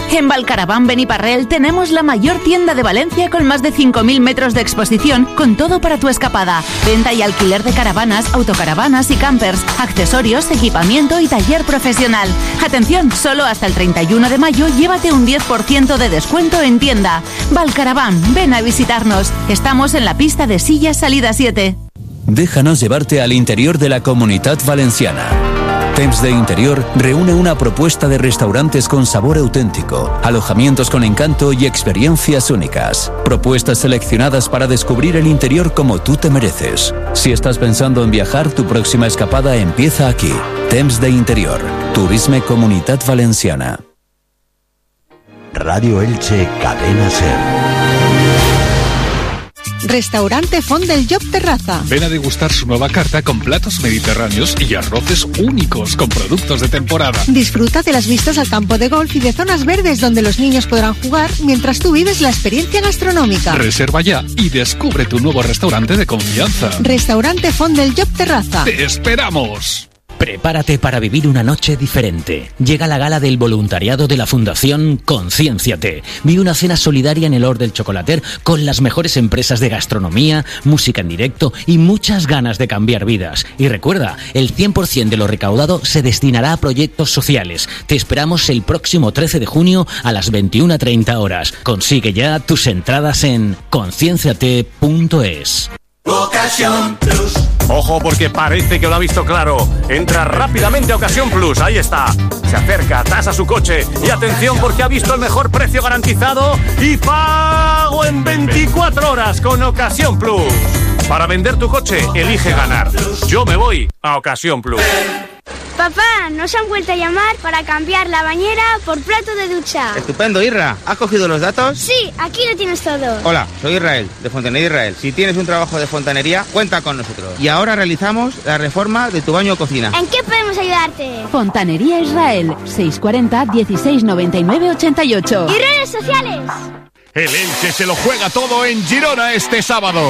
En Valcaraván Beniparrell tenemos la mayor tienda de Valencia con más de 5.000 metros de exposición, con todo para tu escapada. Venta y alquiler de caravanas, autocaravanas y campers, accesorios, equipamiento y taller profesional. Atención, solo hasta el 31 de mayo llévate un 10% de descuento en tienda. Valcaraván, ven a visitarnos. Estamos en la pista de Sillas Salida 7. Déjanos llevarte al interior de la Comunitat Valenciana. Temps de Interior reúne una propuesta de restaurantes con sabor auténtico, alojamientos con encanto y experiencias únicas. Propuestas seleccionadas para descubrir el interior como tú te mereces. Si estás pensando en viajar, tu próxima escapada empieza aquí. Temps de Interior. Turisme Comunitat Valenciana. Radio Elche, Cadena SER. Restaurante Font del Llop Terraza. Ven a degustar su nueva carta con platos mediterráneos y arroces únicos con productos de temporada. Disfruta de las vistas al campo de golf y de zonas verdes donde los niños podrán jugar mientras tú vives la experiencia gastronómica. Reserva ya y descubre tu nuevo restaurante de confianza. Restaurante Font del Llop Terraza. ¡Te esperamos! Prepárate para vivir una noche diferente. Llega la gala del voluntariado de la Fundación Concienciate. Vive una cena solidaria en el Hort del Chocolater con las mejores empresas de gastronomía, música en directo y muchas ganas de cambiar vidas. Y recuerda, el 100% de lo recaudado se destinará a proyectos sociales. Te esperamos el próximo 13 de junio a las 21:30 horas. Consigue ya tus entradas en concienciate.es. Ocasión Plus. Ojo, porque parece que lo ha visto claro. Entra rápidamente a Ocasión Plus, ahí está. Se acerca, tasa su coche y atención porque ha visto el mejor precio garantizado y pago en 24 horas con Ocasión Plus. Para vender tu coche, elige ganar. Yo me voy a Ocasión Plus. Papá, nos han vuelto a llamar para cambiar la bañera por plato de ducha. Estupendo, Irra. ¿Has cogido los datos? Sí, aquí lo tienes todo. Hola, soy Israel, de Fontanería Israel. Si tienes un trabajo de fontanería, cuenta con nosotros. Y ahora realizamos la reforma de tu baño o cocina. ¿En qué podemos ayudarte? Fontanería Israel, 640 16 99 88. ¿Y redes sociales? El Elche se lo juega todo en Girona este sábado.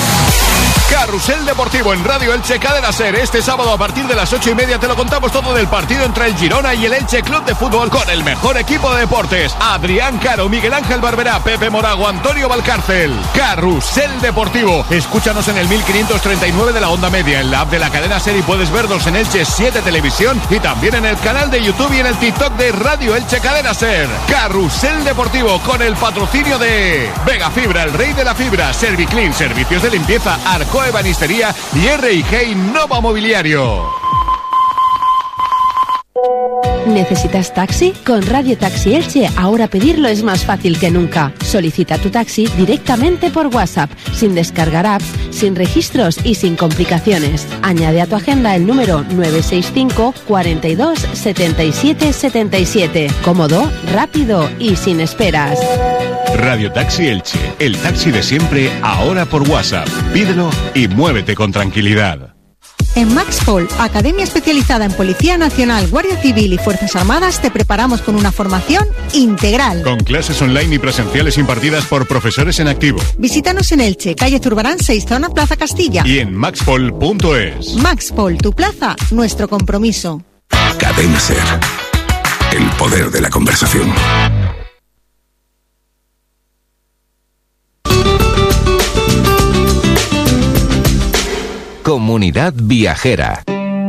Carrusel Deportivo en Radio Elche Cadena SER. Este sábado a partir de las 8:30 te lo contamos todo del partido entre el Girona y el Elche Club de Fútbol con el mejor equipo de deportes. Adrián Caro, Miguel Ángel Barberá, Pepe Morago, Antonio Valcárcel. Carrusel Deportivo. Escúchanos en el 1539 de la onda media, en la app de la Cadena SER y puedes vernos en Elche 7 Televisión y también en el canal de YouTube y en el TikTok de Radio Elche Cadena SER. Carrusel Deportivo con el patrocinio de Vega Fibra, el rey de la fibra, Serviclean, servicios de limpieza, Arco Ebanistería y R&G Innova Mobiliario. ¿Necesitas taxi? Con Radio Taxi Elche ahora pedirlo es más fácil que nunca. Solicita tu taxi directamente por WhatsApp, sin descargar apps, sin registros y sin complicaciones. Añade a tu agenda el número 965 42 77 77. Cómodo, rápido y sin esperas. Radio Taxi Elche, el taxi de siempre, ahora por WhatsApp. Pídelo y muévete con tranquilidad. En Maxpol, academia especializada en Policía Nacional, Guardia Civil y Fuerzas Armadas, te preparamos con una formación integral. Con clases online y presenciales impartidas por profesores en activo. Visítanos en Elche, calle Zurbarán 6, zona Plaza Castilla. Y en maxpol.es. Maxpol, tu plaza, nuestro compromiso. Cadena SER. El poder de la conversación. Comunidad Viajera.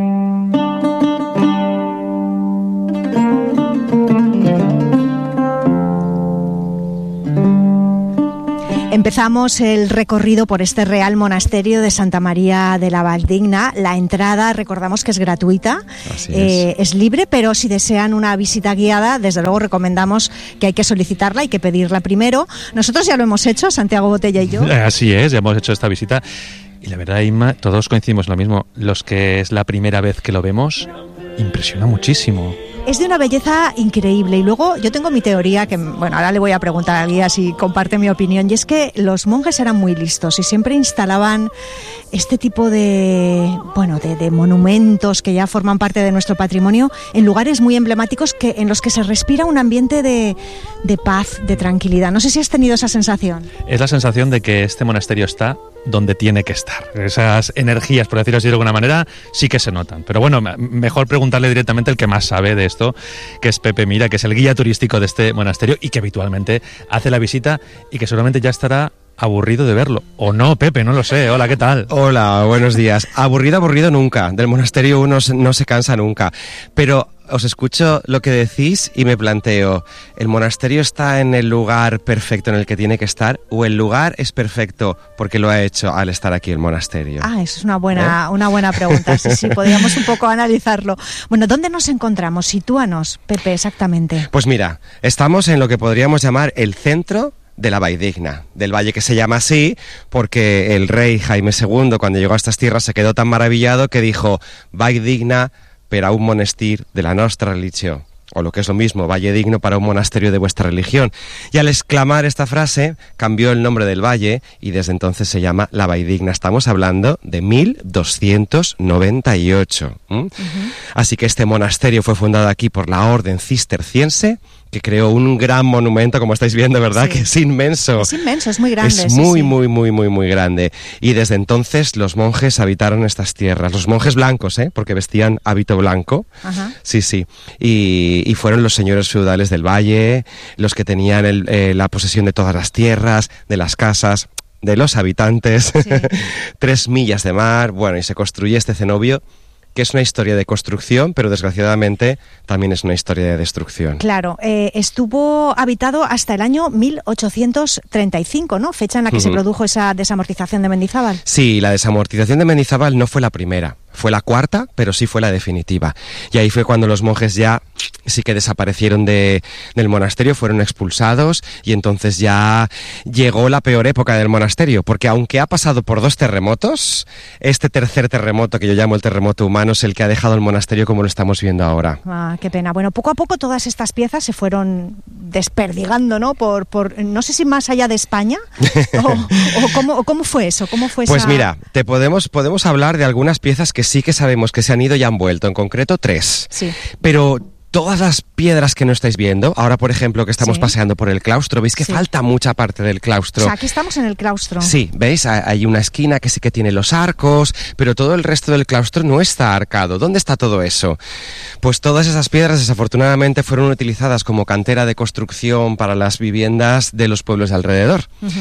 Empezamos el recorrido por este Real Monasterio de Santa María de la Valdigna. La entrada, recordamos que es gratuita, es libre, pero si desean una visita guiada, desde luego recomendamos que hay que solicitarla, hay que pedirla primero. Nosotros ya lo hemos hecho, Santiago Botella y yo. Así es, ya hemos hecho esta visita. Y la verdad, Inma, todos coincidimos en lo mismo. Los que es la primera vez que lo vemos, impresiona muchísimo. Es de una belleza increíble. Y luego yo tengo mi teoría, que bueno, ahora le voy a preguntar a Guía si comparte mi opinión, y es que los monjes eran muy listos y siempre instalaban este tipo de monumentos que ya forman parte de nuestro patrimonio en lugares muy emblemáticos en los que se respira un ambiente de paz, de tranquilidad. No sé si has tenido esa sensación. Es la sensación de que este monasterio está donde tiene que estar. Esas energías, por decirlo así de alguna manera, sí que se notan. Pero bueno, mejor preguntarle directamente al que más sabe de esto, que es Pepe Mira, que es el guía turístico de este monasterio y que habitualmente hace la visita y que seguramente ya estará aburrido de verlo. O no, Pepe, no lo sé. Hola, ¿qué tal? Hola, buenos días. Aburrido nunca. Del monasterio uno no se cansa nunca. Pero os escucho lo que decís y me planteo, ¿el monasterio está en el lugar perfecto en el que tiene que estar o el lugar es perfecto porque lo ha hecho al estar aquí el monasterio? Eso es una buena pregunta. Sí, podríamos un poco analizarlo. Bueno, ¿dónde nos encontramos? Sitúanos, Pepe, exactamente. Pues mira, estamos en lo que podríamos llamar el centro de la Valldigna, del valle que se llama así porque el rey Jaime II, cuando llegó a estas tierras, se quedó tan maravillado que dijo Valldigna per a un monestir de la nostra religió, o lo que es lo mismo, valle digno para un monasterio de vuestra religión. Y al exclamar esta frase, cambió el nombre del valle y desde entonces se llama la Valldigna. Estamos hablando de 1298. Así que este monasterio fue fundado aquí por la orden cisterciense, que creó un gran monumento, como estáis viendo, ¿verdad? Sí. Que es inmenso. Es inmenso, es muy grande. Es muy grande. Y desde entonces los monjes habitaron estas tierras. Los monjes blancos, porque vestían hábito blanco. Ajá. Sí. Y fueron los señores feudales del valle, los que tenían la posesión de todas las tierras, de las casas, de los habitantes. Sí. 3 millas de mar. Bueno, y se construye este cenobio, que es una historia de construcción, pero desgraciadamente también es una historia de destrucción. Claro, estuvo habitado hasta el año 1835, ¿no? Fecha en la que se produjo esa desamortización de Mendizábal. Sí, la desamortización de Mendizábal no fue la primera. Fue la cuarta, pero sí fue la definitiva. Y ahí fue cuando los monjes ya sí que desaparecieron del monasterio, fueron expulsados y entonces ya llegó la peor época del monasterio, porque aunque ha pasado por 2 terremotos, este tercer terremoto, que yo llamo el terremoto humano, es el que ha dejado el monasterio como lo estamos viendo ahora. Qué pena. Bueno, poco a poco todas estas piezas se fueron desperdigando, ¿no? Por no sé si más allá de España, o ¿cómo fue eso? ¿Cómo fue pues esa... mira, podemos hablar de algunas piezas que sí que sabemos que se han ido y han vuelto, en concreto 3. Sí. Pero todas las piedras que no estáis viendo, ahora por ejemplo que estamos paseando por el claustro, veis que falta mucha parte del claustro. O sea, aquí estamos en el claustro. Sí, veis, hay una esquina que sí que tiene los arcos, pero todo el resto del claustro no está arcado. ¿Dónde está todo eso? Pues todas esas piedras desafortunadamente fueron utilizadas como cantera de construcción para las viviendas de los pueblos de alrededor.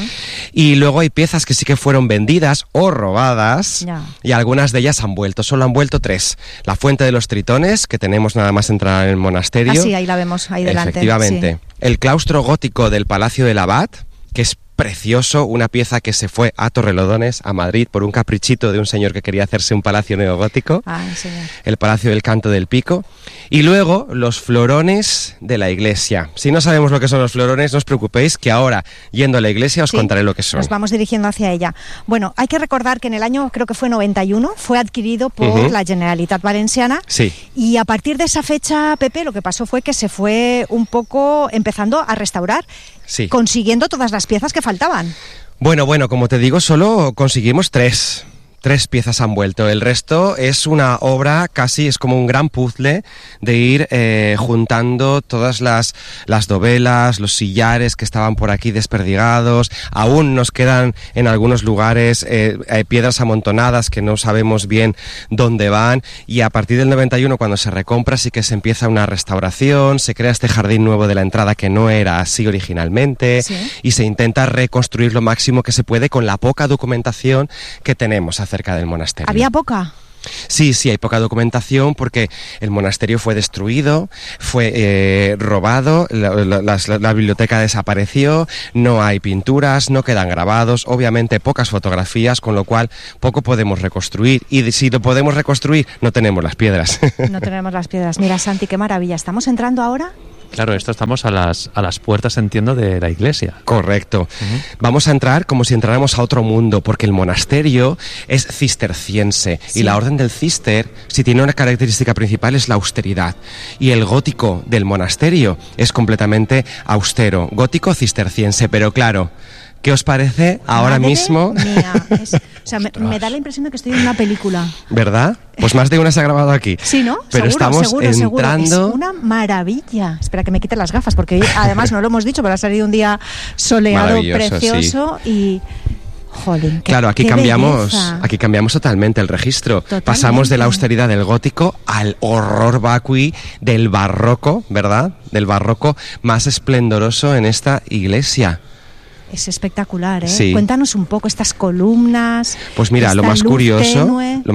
Y luego hay piezas que sí que fueron vendidas o robadas, y algunas de ellas han vuelto. Solo han vuelto 3. La Fuente de los Tritones, que tenemos nada más entrar en el monasterio. Sí, ahí la vemos, ahí delante. Efectivamente. Sí. El claustro gótico del Palacio del Abad, que es precioso, una pieza que se fue a Torrelodones, a Madrid, por un caprichito de un señor que quería hacerse un palacio neogótico. El Palacio del Canto del Pico. Y luego los florones de la iglesia. Si no sabemos lo que son los florones, no os preocupéis, que ahora, yendo a la iglesia, os contaré lo que son. Nos vamos dirigiendo hacia ella. Bueno, hay que recordar que en el año, creo que fue 91, fue adquirido por la Generalitat Valenciana. Sí. Y a partir de esa fecha, Pepe, lo que pasó fue que se fue un poco empezando a restaurar, consiguiendo todas las piezas que faltaban. Bueno, como te digo, solo conseguimos 3 piezas han vuelto. El resto es una obra, casi es como un gran puzzle de ir juntando todas las dovelas, los sillares que estaban por aquí desperdigados. Aún nos quedan en algunos lugares piedras amontonadas que no sabemos bien dónde van, y a partir del 91, cuando se recompra, sí que se empieza una restauración, se crea este jardín nuevo de la entrada que no era así originalmente, y se intenta reconstruir lo máximo que se puede con la poca documentación que tenemos acerca del monasterio. ¿Había poca? Sí, hay poca documentación porque el monasterio fue destruido, fue robado, la biblioteca desapareció, no hay pinturas, no quedan grabados, obviamente pocas fotografías, con lo cual poco podemos reconstruir, y si lo podemos reconstruir no tenemos las piedras. No tenemos las piedras. Mira, Santi, qué maravilla. ¿Estamos entrando ahora? Claro, estamos a las puertas, entiendo, de la iglesia. Correcto. Vamos a entrar como si entráramos a otro mundo, porque el monasterio es cisterciense, y la orden del cister, si tiene una característica principal, es la austeridad. Y el gótico del monasterio es completamente austero, gótico cisterciense, pero claro, ¿qué os parece ahora mismo? Mía. Me da la impresión de que estoy en una película. ¿Verdad? Pues más de una se ha grabado aquí. Sí, ¿no? Pero estamos entrando... Es una maravilla. Espera que me quite las gafas, porque hoy, además no lo hemos dicho, pero ha salido un día soleado, precioso, y... Jolín, claro, aquí cambiamos totalmente el registro. Totalmente. Pasamos de la austeridad del gótico al horror vacui del barroco, ¿verdad? Del barroco más esplendoroso en esta iglesia. Es espectacular, ¿eh? Sí. Cuéntanos un poco estas columnas. Pues mira, lo más curioso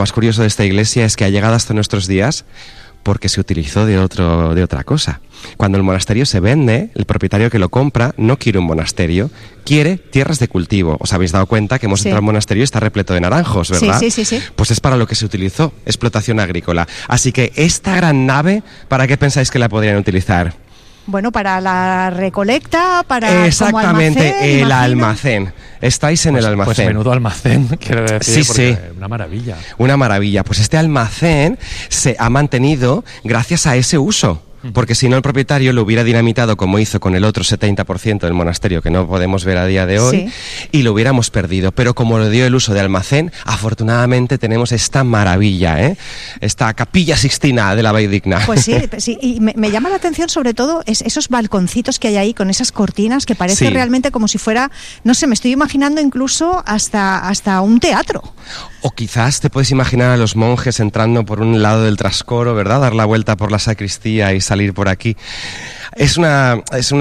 de esta iglesia es que ha llegado hasta nuestros días porque se utilizó de otra cosa. Cuando el monasterio se vende, el propietario que lo compra no quiere un monasterio, quiere tierras de cultivo. ¿Os habéis dado cuenta que hemos entrado al monasterio y está repleto de naranjos, verdad? Sí. Pues es para lo que se utilizó, explotación agrícola. Así que esta gran nave, ¿para qué pensáis que la podrían utilizar? Bueno, para la recolecta, para exactamente, como almacén, el imagino. almacén. Estáis en el almacén. Pues menudo almacén, quiero decir, sí. Una maravilla. Una maravilla. Pues este almacén se ha mantenido gracias a ese uso. Porque si no, el propietario lo hubiera dinamitado como hizo con el otro 70% del monasterio que no podemos ver a día de hoy, y lo hubiéramos perdido. Pero como lo dio el uso de almacén, afortunadamente tenemos esta maravilla, esta capilla sixtina de la Valldigna. Pues sí, y me llama la atención sobre todo esos balconcitos que hay ahí con esas cortinas que parece realmente como si fuera, no sé, me estoy imaginando incluso hasta un teatro. O quizás te puedes imaginar a los monjes entrando por un lado del trascoro, ¿verdad? Dar la vuelta por la sacristía y salir por aquí. Es una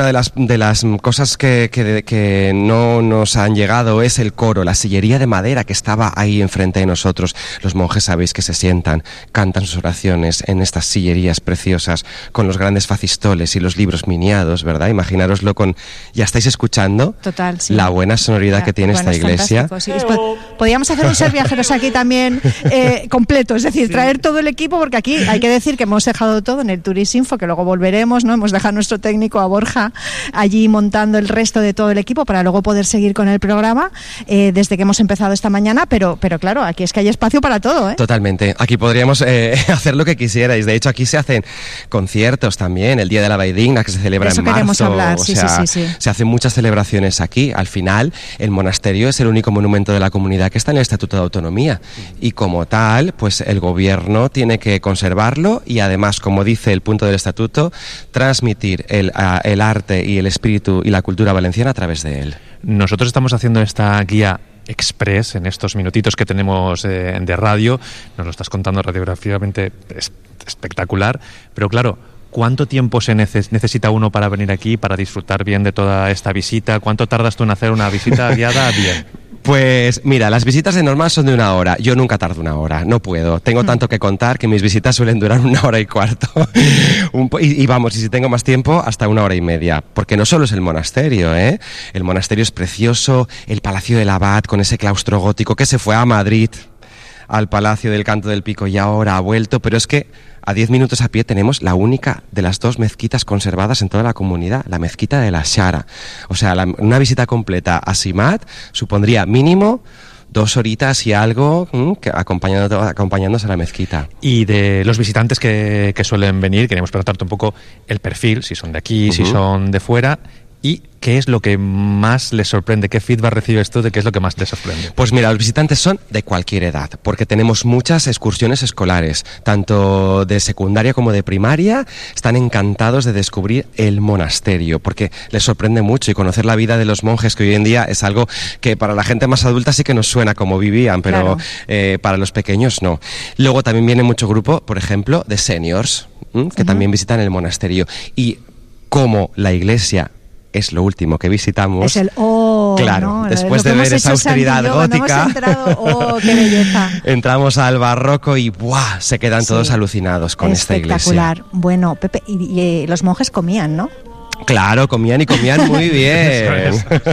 de las cosas que no nos han llegado, es el coro, la sillería de madera que estaba ahí enfrente de nosotros. Los monjes sabéis que se sientan, cantan sus oraciones en estas sillerías preciosas, con los grandes facistoles y los libros miniados, ¿verdad? Imaginároslo ¿ya estáis escuchando? Total, sí. La buena sonoridad que tiene esta iglesia. Sí. Podríamos hacer un Ser Viajeros aquí también completo, es decir, traer todo el equipo, porque aquí hay que decir que hemos dejado todo en el Turistinfo, que luego volveremos, ¿no? Hemos dejado nuestro técnico a Borja allí montando el resto de todo el equipo para luego poder seguir con el programa desde que hemos empezado esta mañana, pero claro, aquí es que hay espacio para todo, ¿eh? Totalmente, aquí podríamos hacer lo que quisierais. De hecho, aquí se hacen conciertos también, el Día de la Valldigna que se celebra en marzo. Queremos hablar, sí. Se hacen muchas celebraciones aquí. Al final, el monasterio es el único monumento de la comunidad que está en el Estatuto de Autonomía y como tal, pues el gobierno tiene que conservarlo y además, como dice el punto del Estatuto, transmitir el arte y el espíritu y la cultura valenciana a través de él. Nosotros estamos haciendo esta guía express en estos minutitos que tenemos de radio. Nos lo estás contando radiográficamente espectacular, pero claro, ¿cuánto tiempo se necesita uno para venir aquí, para disfrutar bien de toda esta visita? ¿Cuánto tardas tú en hacer una visita guiada bien? Pues mira, las visitas de normal son de 1 hora. Yo nunca tardo 1 hora, no puedo. Tengo tanto que contar que mis visitas suelen durar 1 hora y cuarto. y vamos, y si tengo más tiempo, hasta 1 hora y media. Porque no solo es el monasterio, ¿eh? El monasterio es precioso, el Palacio del Abad con ese claustro gótico que se fue a Madrid, al Palacio del Canto del Pico y ahora ha vuelto, pero es que a 10 minutos a pie tenemos la única de las 2 mezquitas conservadas en toda la comunidad, la mezquita de la Shara. O sea, una visita completa a Simat supondría mínimo 2 horitas y algo acompañándose a la mezquita. Y de los visitantes que suelen venir, queremos preguntarte un poco el perfil, si son de aquí, si son de fuera. ¿Y qué es lo que más les sorprende? ¿Qué feedback recibes tú de qué es lo que más les sorprende? Pues mira, los visitantes son de cualquier edad, porque tenemos muchas excursiones escolares, tanto de secundaria como de primaria. Están encantados de descubrir el monasterio, porque les sorprende mucho y conocer la vida de los monjes, que hoy en día es algo que para la gente más adulta sí que nos suena como vivían, pero para los pequeños no. Luego también viene mucho grupo, por ejemplo, de seniors, que también visitan el monasterio. Y como la iglesia es lo último que visitamos. Es el claro, ¿no? Después de ver esa austeridad gótica, qué belleza. Entramos al barroco y ¡buah! Se quedan todos alucinados con esta iglesia. Espectacular. Bueno, Pepe, y los monjes comían, ¿no? Claro, comían y comían muy bien.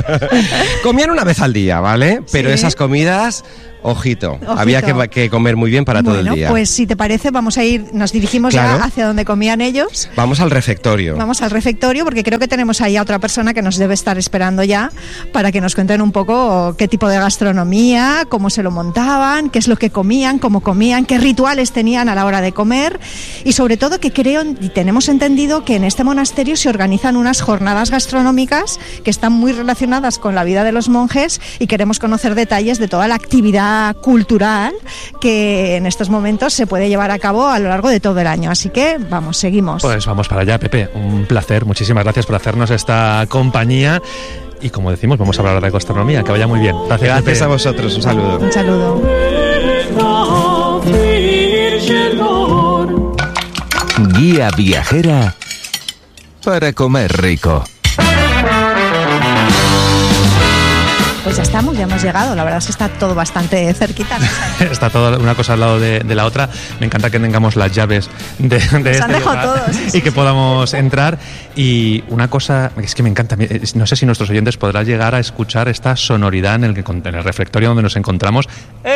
Comían una vez al día, ¿vale? Pero esas comidas... Ojito, había que comer muy bien para todo el día. Pues si te parece, nos dirigimos ya hacia donde comían ellos. Vamos al refectorio. Vamos al refectorio porque creo que tenemos ahí a otra persona que nos debe estar esperando ya para que nos cuenten un poco qué tipo de gastronomía, cómo se lo montaban, qué es lo que comían, cómo comían, qué rituales tenían a la hora de comer y sobre todo que creo y tenemos entendido que en este monasterio se organizan unas jornadas gastronómicas que están muy relacionadas con la vida de los monjes y queremos conocer detalles de toda la actividad cultural que en estos momentos se puede llevar a cabo a lo largo de todo el año. Así que vamos, seguimos. Pues vamos para allá, Pepe. Un placer. Muchísimas gracias por hacernos esta compañía. y como decimos, vamos a hablar de gastronomía. Que vaya muy bien. Gracias Pepe. a vosotros, un saludo. Un saludo. Guía viajera para comer rico. Pues ya estamos, ya hemos llegado. La verdad es que está todo bastante cerquita. Está todo una cosa al lado de la otra. Me encanta que tengamos las llaves de este lugar todos, sí, y que podamos entrar. Y una cosa es que me encanta, no sé si nuestros oyentes podrán llegar a escuchar esta sonoridad en el refectorio donde nos encontramos.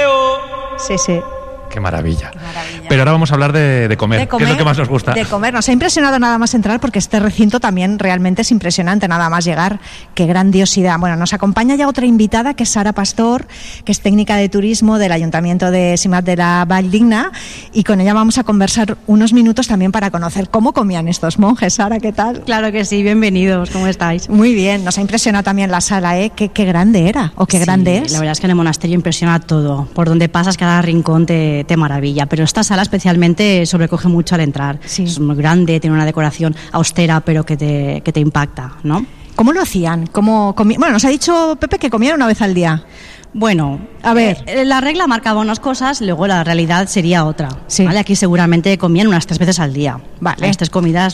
Sí, sí. ¡Qué maravilla! Pero ahora vamos a hablar de comer, que es lo que más nos gusta. De comer. Nos ha impresionado nada más entrar porque este recinto también realmente es impresionante, nada más llegar. ¡Qué grandiosidad! Bueno, nos acompaña ya otra invitada, que es Sara Pastor, que es técnica de turismo del Ayuntamiento de Simat de la Valldigna, y con ella vamos a conversar unos minutos también para conocer cómo comían estos monjes. Sara, ¿qué tal? Claro que sí, bienvenidos, ¿cómo estáis? Muy bien, nos ha impresionado también la sala, ¿eh? Qué grande era, o qué grande es. La verdad es que en el monasterio impresiona todo, por donde pasas cada rincón te maravilla, pero esta sala especialmente sobrecoge mucho al entrar. Sí. Es muy grande, tiene una decoración austera, pero que te impacta, ¿no? ¿Cómo lo hacían? Bueno, nos ha dicho Pepe que comían una vez al día. Bueno, a ver, la regla marcaba unas cosas, luego la realidad sería otra. Sí. ¿Vale? Aquí seguramente comían unas 3 veces al día. Vale. Las 3 comidas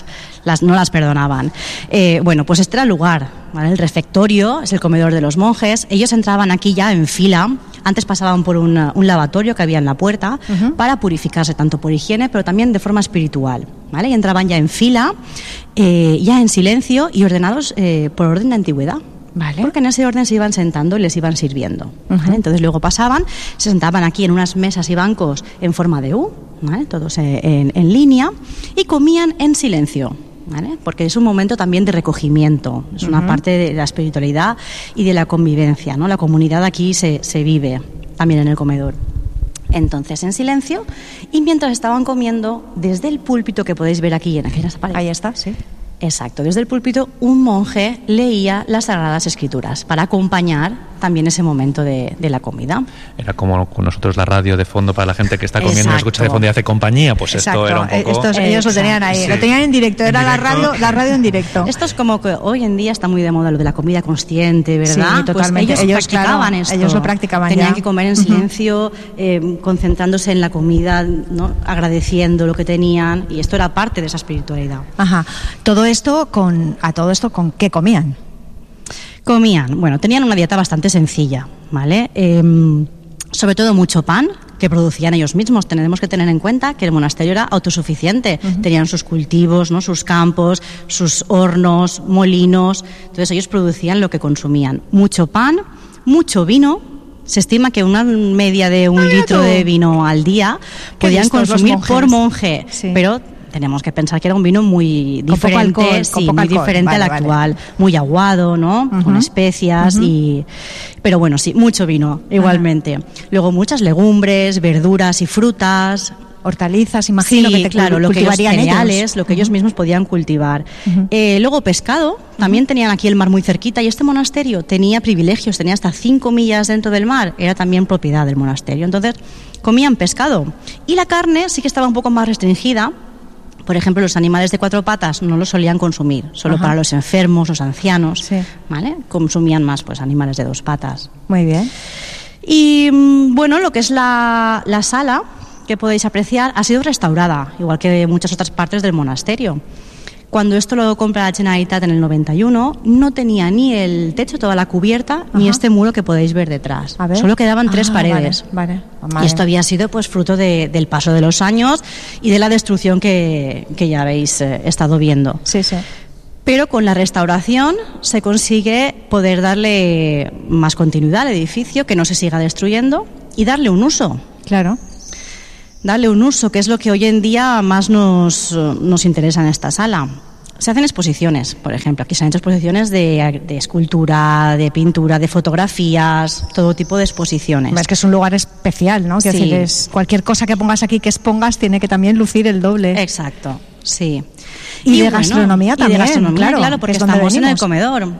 no las perdonaban. Bueno, pues este era el lugar, ¿vale? El refectorio es el comedor de los monjes. Ellos entraban aquí ya en fila. Antes pasaban por un lavatorio que había en la puerta para purificarse, tanto por higiene, pero también de forma espiritual, ¿vale? Y entraban ya en fila, ya en silencio y ordenados por orden de antigüedad. Vale. Porque en ese orden se iban sentando y les iban sirviendo, ¿vale? Entonces luego pasaban, se sentaban aquí en unas mesas y bancos en forma de U, ¿vale? Todos en línea, y comían en silencio, ¿vale? Porque es un momento también de recogimiento, es una parte de la espiritualidad y de la convivencia, ¿no? La comunidad aquí se vive también en el comedor. Entonces, en silencio, y mientras estaban comiendo, desde el púlpito que podéis ver aquí en aquellas paredes. Ahí está, sí. Exacto, desde el púlpito un monje leía las Sagradas Escrituras para acompañar también ese momento de la comida. Era como con nosotros la radio de fondo para la gente que está comiendo y escucha de fondo y hace compañía, pues exacto. Esto era un poco... Ellos lo tenían ahí, sí. Lo tenían en directo, era la radio en directo. Esto es como que hoy en día está muy de moda lo de la comida consciente, ¿verdad? Sí, totalmente. Pues ellos practicaban esto. Ellos lo practicaban. Tenían que comer en silencio, concentrándose en la comida, ¿no? Agradeciendo lo que tenían, y esto era parte de esa espiritualidad. Ajá. Todo esto ¿con qué comían? Bueno, tenían una dieta bastante sencilla, ¿vale? Sobre todo mucho pan, que producían ellos mismos. Tenemos que tener en cuenta que el monasterio era autosuficiente. Tenían sus cultivos, ¿no? Sus campos, sus hornos, molinos. Entonces ellos producían lo que consumían. Mucho pan, mucho vino. Se estima que una media de 1 litro de vino al día podían consumir por monje, sí. Pero tenemos que pensar que era un vino muy diferente, muy diferente al actual, muy aguado, ¿no? Con especias pero bueno, sí, mucho vino igualmente. Luego muchas legumbres, verduras y frutas, hortalizas, imagino, sí, que claro, lo que ellos cereales, ellos. Lo que ellos mismos podían cultivar. Luego pescado, también tenían aquí el mar muy cerquita, y este monasterio tenía privilegios, tenía hasta 5 millas dentro del mar, era también propiedad del monasterio. Entonces comían pescado, y la carne sí que estaba un poco más restringida. Por ejemplo, los animales de 4 patas no los solían consumir, solo para los enfermos, los ancianos, sí. ¿Vale? Consumían más pues animales de 2 patas. Muy bien. Y bueno, lo que es la sala, que podéis apreciar, ha sido restaurada, igual que muchas otras partes del monasterio. Cuando esto lo compra la Generalitat en el 91, no tenía ni el techo, toda la cubierta, ni este muro que podéis ver detrás. Solo quedaban 3 paredes. Vale. Y esto había sido pues fruto del paso de los años y de la destrucción que ya habéis estado viendo. Sí, sí. Pero con la restauración se consigue poder darle más continuidad al edificio, que no se siga destruyendo, y darle un uso. Claro. Darle un uso, que es lo que hoy en día más nos interesa en esta sala. Se hacen exposiciones, por ejemplo. Aquí se han hecho exposiciones de escultura, de pintura, de fotografías, todo tipo de exposiciones. Es que es un lugar especial, ¿no? Sí. Quiero decir, cualquier cosa que pongas aquí, que expongas, tiene que también lucir el doble. Exacto, sí. Y de gastronomía también, y de gastronomía, claro, porque estamos en el comedor.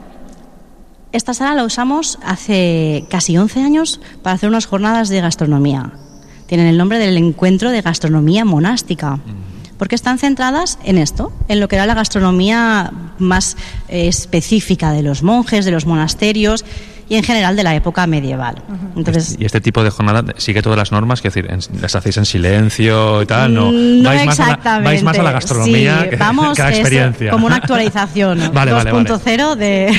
Esta sala la usamos hace casi 11 años para hacer unas jornadas de gastronomía. Tienen el nombre del Encuentro de Gastronomía Monástica. porque están centradas en esto, en lo que era la gastronomía más específica de los monjes, de los monasterios y en general de la época medieval. Entonces, ¿y este tipo de jornada sigue todas las normas? Es decir, ¿las hacéis en silencio y tal? No vais exactamente. Más a la gastronomía que a la experiencia. Como una actualización 2.0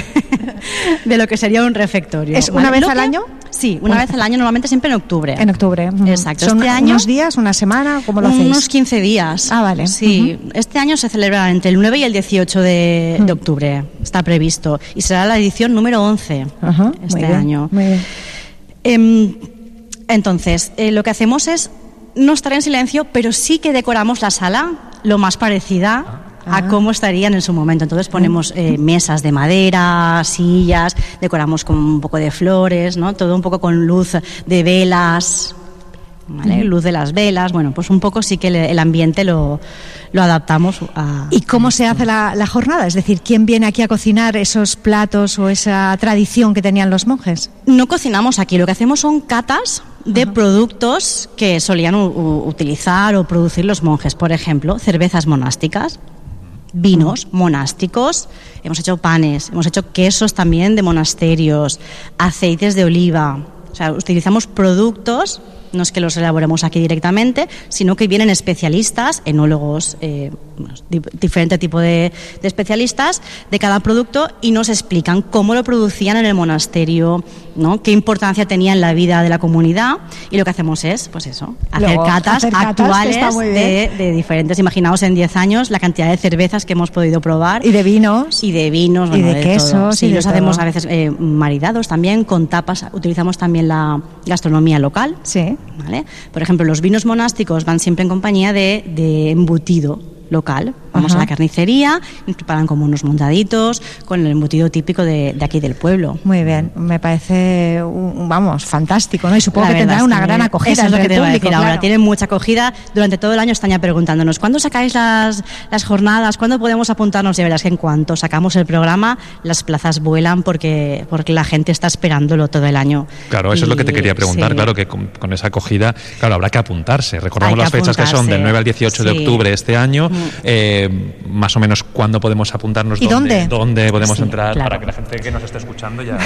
de lo que sería un refectorio. ¿Es una vez al año? Sí, una vez al año, normalmente siempre en octubre. En octubre. Exacto. ¿Son unos días, una semana? ¿Cómo lo hacéis? Unos 15 días. Ah, vale. Sí, este año se celebra entre el 9 y el 18 de octubre, está previsto. Y será la edición número 11 este año. Muy bien. Entonces, lo que hacemos es no estar en silencio, pero sí que decoramos la sala lo más parecida a cómo estarían en su momento. Entonces ponemos mesas de madera, sillas, decoramos con un poco de flores, ¿no? Todo un poco con luz de velas, ¿vale? Luz de las velas, bueno, pues un poco sí que el ambiente lo adaptamos a... ¿Y cómo se hace la jornada? Es decir, ¿quién viene aquí a cocinar esos platos o esa tradición que tenían los monjes? No cocinamos aquí, lo que hacemos son catas de productos que solían utilizar o producir los monjes. Por ejemplo, cervezas monásticas, vinos monásticos, hemos hecho panes, hemos hecho quesos también de monasterios, aceites de oliva. O sea, utilizamos productos, no es que los elaboremos aquí directamente, sino que vienen especialistas, enólogos, diferente tipo de especialistas de cada producto y nos explican cómo lo producían en el monasterio, ¿no? Qué importancia tenía en la vida de la comunidad, y lo que hacemos es, pues eso, hacer catas actuales de diferentes. Imaginaos en 10 años la cantidad de cervezas que hemos podido probar. Y de vinos. Y de vinos. Y de quesos. Sí, los hacemos a veces maridados también, con tapas. Utilizamos también la gastronomía local. Sí. ¿Vale? Por ejemplo, los vinos monásticos van siempre en compañía de embutido local. Vamos a la carnicería, nos preparan como unos montaditos con el embutido típico de aquí del pueblo. Muy bien, me parece, fantástico, ¿no? Y supongo que tendrá una gran acogida. Eso es lo que te voy a decir claro. ahora. Tienen mucha acogida. Durante todo el año están ya preguntándonos, ¿cuándo sacáis las jornadas? ¿Cuándo podemos apuntarnos? Y verás que en cuanto sacamos el programa, las plazas vuelan porque la gente está esperándolo todo el año. Claro, eso es lo que te quería preguntar. Sí. Claro que con esa acogida, claro, habrá que apuntarse. Recordamos las fechas que son del 9 al 18 de octubre este año. Más o menos cuándo podemos apuntarnos, ¿y dónde podemos entrar, claro, para que la gente que nos esté escuchando ya...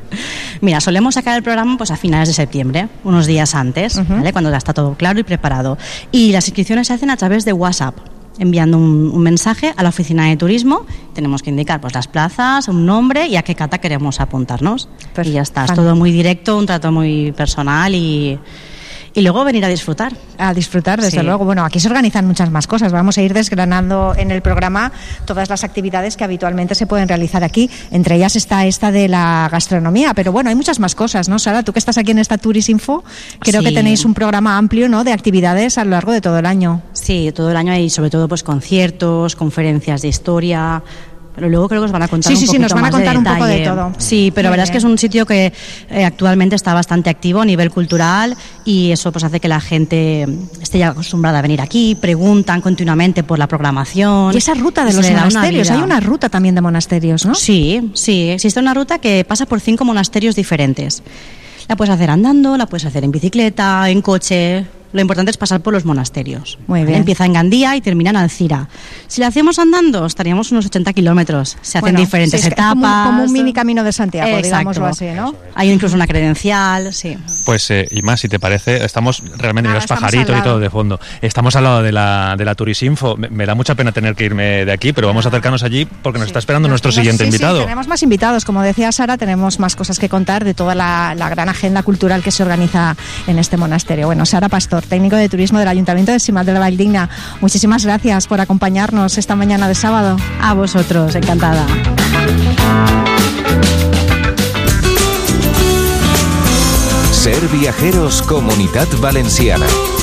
Mira, solemos sacar el programa pues a finales de septiembre, unos días antes, ¿vale? Cuando ya está todo claro y preparado. Y las inscripciones se hacen a través de WhatsApp, enviando un mensaje a la oficina de turismo. Tenemos que indicar pues las plazas, un nombre y a qué cata queremos apuntarnos. Y ya está, es todo muy directo, un trato muy personal y luego venir a disfrutar. A disfrutar, desde luego. Bueno, aquí se organizan muchas más cosas. Vamos a ir desgranando en el programa todas las actividades que habitualmente se pueden realizar aquí. Entre ellas está esta de la gastronomía. Pero bueno, hay muchas más cosas, ¿no, Sara? Tú que estás aquí en esta Turisinfo, creo que tenéis un programa amplio, ¿no?, de actividades a lo largo de todo el año. Sí, todo el año hay sobre todo pues conciertos, conferencias de historia... Pero luego creo que os van a contar un poquito nos van a contar un poco de todo. Sí, pero la verdad es que es un sitio que actualmente está bastante activo a nivel cultural y eso pues hace que la gente esté ya acostumbrada a venir aquí, preguntan continuamente por la programación. Y esa ruta de los monasterios, hay una ruta también de monasterios, ¿no? Sí, existe una ruta que pasa por 5 monasterios diferentes. La puedes hacer andando, la puedes hacer en bicicleta, en coche. Lo importante es pasar por los monasterios. Muy bien. Empieza en Gandía y termina en Alcira. Si lo hacemos andando, estaríamos unos 80 kilómetros. Se hacen diferentes etapas. Como un mini camino de Santiago, digámoslo así, ¿no? Hay incluso una credencial, sí. Pues, y más, si te parece, estamos realmente, los pajaritos y todo de fondo. Estamos al lado de la Turisinfo. Me da mucha pena tener que irme de aquí, pero vamos a acercarnos allí porque nos está esperando nuestro siguiente invitado. Sí, tenemos más invitados. Como decía Sara, tenemos más cosas que contar de toda la gran agenda cultural que se organiza en este monasterio. Bueno, Sara Pastor, técnico de turismo del Ayuntamiento de Simat de la Valldigna. Muchísimas gracias por acompañarnos esta mañana de sábado. A vosotros, encantada. Ser Viajeros Comunitat Valenciana.